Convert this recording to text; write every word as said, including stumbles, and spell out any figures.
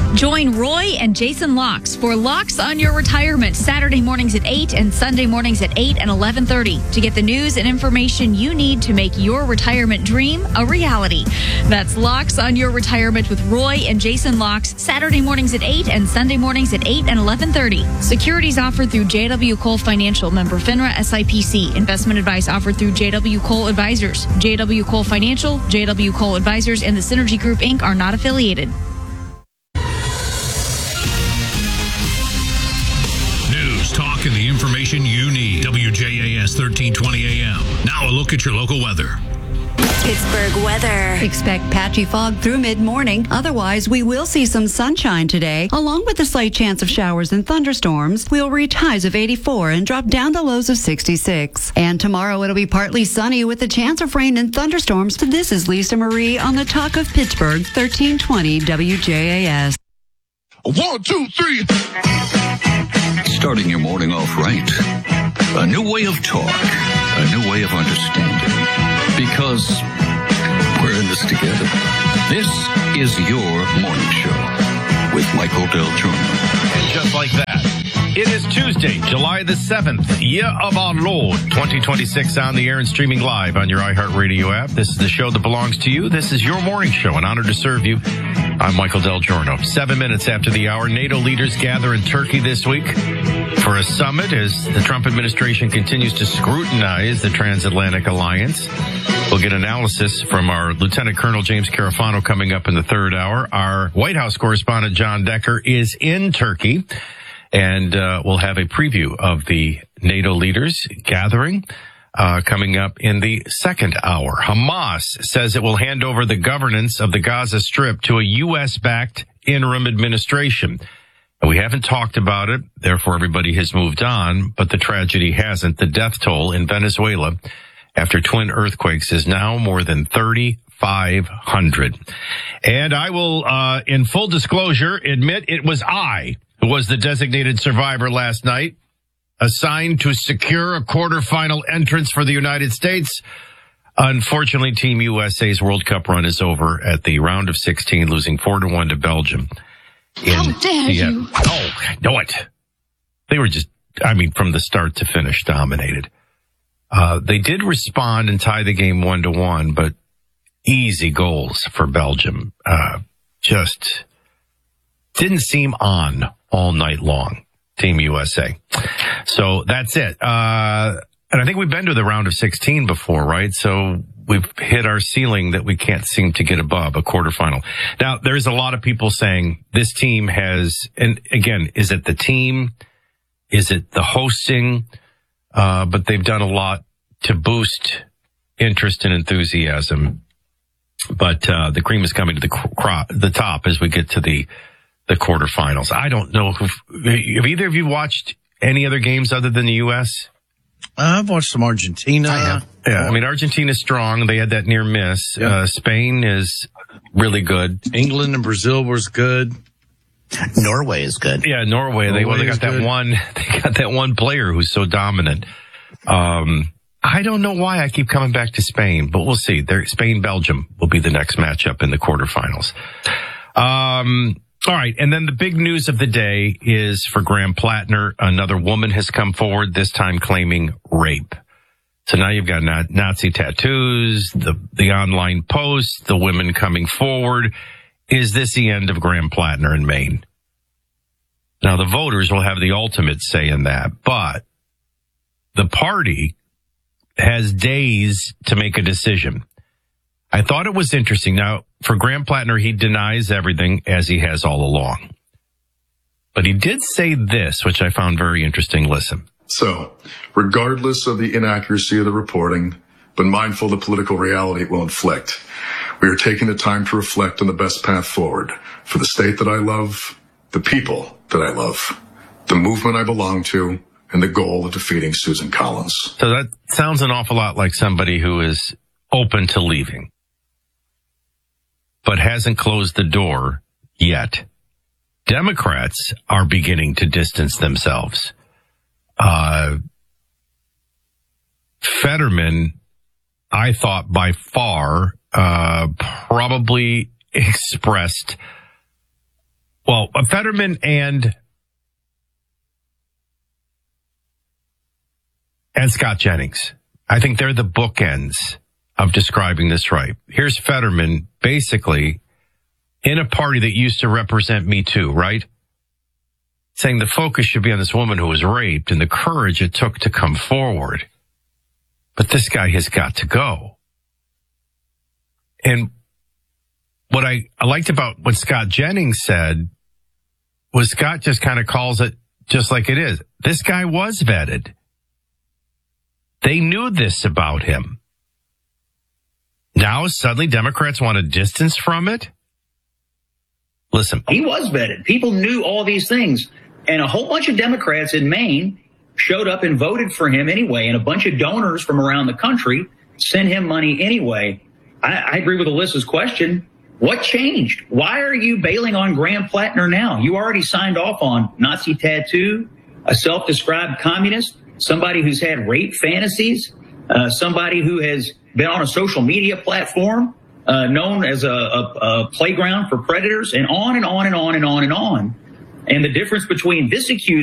Join Roy and Jason Locks for Locks on Your Retirement, Saturday mornings at eight and Sunday mornings at eight and eleven thirty to get the news and information you need to make your retirement dream a reality. That's Locks on Your Retirement with Roy and Jason Locks, Saturday mornings at eight and Sunday mornings at eight and eleven thirty. Securities offered through J W. Cole Financial, member FINRA S I P C. Investment advice offered through J W. Cole Advisors. J W. Cole Financial, J W. Cole Advisors, and the Synergy Group, Incorporated are not affiliated. Talk and the information you need. W J A S thirteen twenty A M. Now a look at your local weather. Pittsburgh weather. Expect patchy fog through mid-morning. Otherwise, we will see some sunshine today, along with a slight chance of showers and thunderstorms. We'll reach highs of eighty-four and drop down to lows of sixty-six. And tomorrow it'll be partly sunny with a chance of rain and thunderstorms. This is Lisa Marie on the Talk of Pittsburgh, thirteen twenty W J A S. One, two, three. Starting your morning off right. A new way of talk. A new way of understanding. Because we're in this together. This is your morning show with Michael Del Giorno. And just like that, it is Tuesday, July the seventh, year of our Lord, twenty twenty-six, on the air and streaming live on your iHeartRadio app. This is the show that belongs to you. This is your morning show. An honor to serve you. I'm Michael Del Giorno. Seven minutes after the hour, NATO leaders gather in Turkey this week for a summit as the Trump administration continues to scrutinize the transatlantic alliance. We'll get analysis from our Lieutenant Colonel James Carafano coming up in the third hour. Our White House correspondent John Decker is in Turkey, and uh, we'll have a preview of the NATO leaders gathering uh, coming up in the second hour. Hamas says it will hand over the governance of the Gaza Strip to a U S-backed interim administration. We haven't talked about it, therefore everybody has moved on, but the tragedy hasn't. The death toll in Venezuela after twin earthquakes is now more than thirty-five hundred. And I will, uh, in full disclosure, admit it was I who was the designated survivor last night, assigned to secure a quarterfinal entrance for the United States. Unfortunately, Team U S A's World Cup run is over at the round of sixteen, losing four to one to Belgium. How dare the, you? Oh, I know it. They were just, I mean, from the start to finish, dominated. Uh, they did respond and tie the game one to one, but easy goals for Belgium. Uh, just didn't seem on all night long, Team U S A. So that's it. Uh, and I think we've been to the round of sixteen before, right? So we've hit our ceiling that we can't seem to get above, a quarterfinal. Now, there's a lot of people saying this team has, and again, is it the team? Is it the hosting? Uh, but they've done a lot to boost interest and enthusiasm. But uh, the cream is coming to the cro- the top as we get to the the quarterfinals. I don't know. Who, have either of you watched any other games other than the U S? I've watched some Argentina. I have. Yeah, I mean, Argentina's strong. They had that near miss. Yep. Uh, Spain is really good. England and Brazil was good. Norway is good. Yeah, Norway. Norway they well, they got that good. one. They got that one player who's so dominant. Um, I don't know why I keep coming back to Spain, but we'll see. There, Spain Belgium will be the next matchup in the quarterfinals. Um. All right, and then the big news of the day is for Graham Plattner. Another woman has come forward, this time claiming rape. So now you've got Nazi tattoos, the the online posts, the women coming forward. Is this the end of Graham Plattner in Maine? Now, the voters will have the ultimate say in that, but the party has days to make a decision. I thought it was interesting. Now, for Graham Plattner, he denies everything as he has all along. But he did say this, which I found very interesting. Listen. So, regardless of the inaccuracy of the reporting, but mindful of the political reality it will inflict, we are taking the time to reflect on the best path forward for the state that I love, the people that I love, the movement I belong to, and the goal of defeating Susan Collins. So that sounds an awful lot like somebody who is open to leaving, but hasn't closed the door yet. Democrats are beginning to distance themselves. Uh, Fetterman, I thought by far, uh, probably expressed Well, Fetterman and and Scott Jennings, I think they're the bookends of describing this right. Here's Fetterman basically in a party that used to represent Me Too, right? Saying the focus should be on this woman who was raped and the courage it took to come forward. But this guy has got to go. And what I, I liked about what Scott Jennings said was Scott just kind of calls it just like it is. This guy was vetted. They knew this about him. Now suddenly Democrats want a distance from it? Listen. He was vetted. People knew all these things. And a whole bunch of Democrats in Maine showed up and voted for him anyway. And a bunch of donors from around the country sent him money anyway. I, I agree with Alyssa's question. What changed? Why are you bailing on Graham Plattner now? You already signed off on Nazi tattoo, a self-described communist, somebody who's had rape fantasies, uh, somebody who has been on a social media platform uh, known as a, a, a playground for predators, and on and on and on and on and on. And the difference between this accused